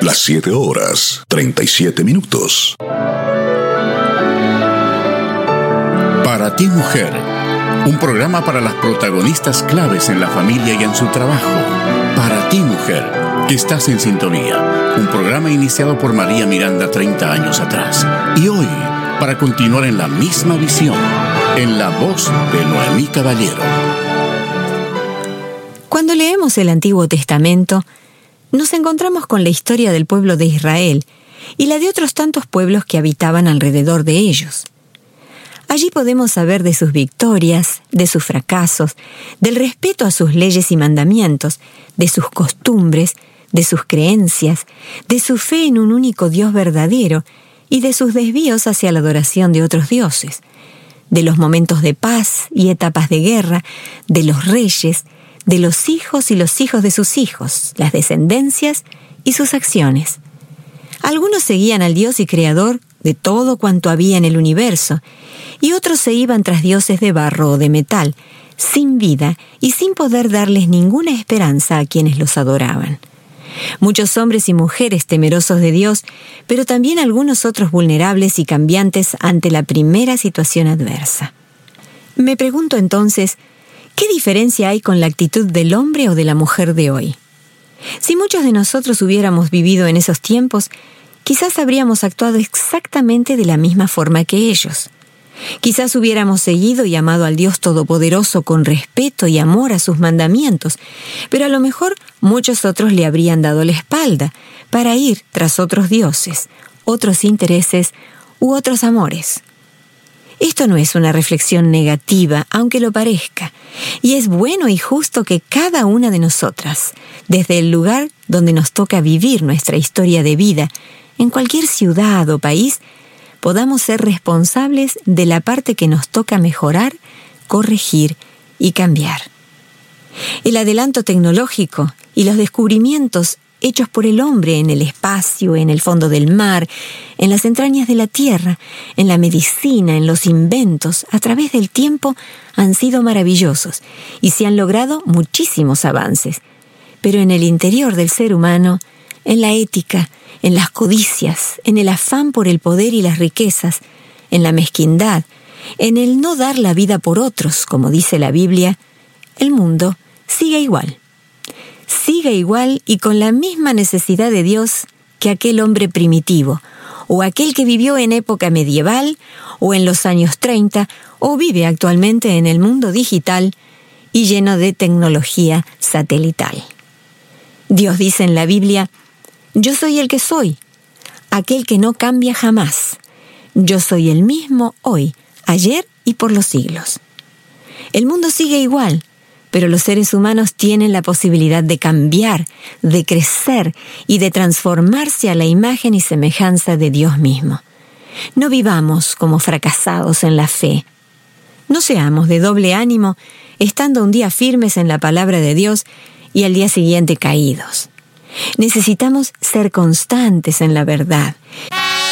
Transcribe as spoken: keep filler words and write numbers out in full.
Las siete horas, treinta y siete minutos. Para ti, mujer, un programa para las protagonistas claves en la familia y en su trabajo. Para ti, mujer, que estás en sintonía. Un programa iniciado por María Miranda treinta años atrás. Y hoy, para continuar en la misma visión, en la voz de Noemí Caballero. Cuando leemos el Antiguo Testamento, nos encontramos con la historia del pueblo de Israel y la de otros tantos pueblos que habitaban alrededor de ellos. Allí podemos saber de sus victorias, de sus fracasos, del respeto a sus leyes y mandamientos, de sus costumbres, de sus creencias, de su fe en un único Dios verdadero y de sus desvíos hacia la adoración de otros dioses, de los momentos de paz y etapas de guerra, de los reyes, de los hijos y los hijos de sus hijos, las descendencias y sus acciones. Algunos seguían al Dios y Creador de todo cuanto había en el universo, y otros se iban tras dioses de barro o de metal, sin vida y sin poder darles ninguna esperanza a quienes los adoraban. Muchos hombres y mujeres temerosos de Dios, pero también algunos otros vulnerables y cambiantes ante la primera situación adversa. Me pregunto entonces, ¿qué diferencia hay con la actitud del hombre o de la mujer de hoy? Si muchos de nosotros hubiéramos vivido en esos tiempos, quizás habríamos actuado exactamente de la misma forma que ellos. Quizás hubiéramos seguido y amado al Dios Todopoderoso con respeto y amor a sus mandamientos, pero a lo mejor muchos otros le habrían dado la espalda para ir tras otros dioses, otros intereses u otros amores. Esto no es una reflexión negativa, aunque lo parezca, y es bueno y justo que cada una de nosotras, desde el lugar donde nos toca vivir nuestra historia de vida, en cualquier ciudad o país, podamos ser responsables de la parte que nos toca mejorar, corregir y cambiar. El adelanto tecnológico y los descubrimientos hechos por el hombre en el espacio, en el fondo del mar, en las entrañas de la tierra, en la medicina, en los inventos, a través del tiempo, han sido maravillosos y se han logrado muchísimos avances. Pero en el interior del ser humano, en la ética, en las codicias, en el afán por el poder y las riquezas, en la mezquindad, en el no dar la vida por otros, como dice la Biblia, el mundo sigue igual. Sigue igual y con la misma necesidad de Dios que aquel hombre primitivo, o aquel que vivió en época medieval, o en los años treinta, o vive actualmente en el mundo digital y lleno de tecnología satelital. Dios dice en la Biblia: yo soy el que soy, aquel que no cambia jamás. Yo soy el mismo hoy, ayer y por los siglos. El mundo sigue igual, pero los seres humanos tienen la posibilidad de cambiar, de crecer y de transformarse a la imagen y semejanza de Dios mismo. No vivamos como fracasados en la fe. No seamos de doble ánimo, estando un día firmes en la palabra de Dios y al día siguiente caídos. Necesitamos ser constantes en la verdad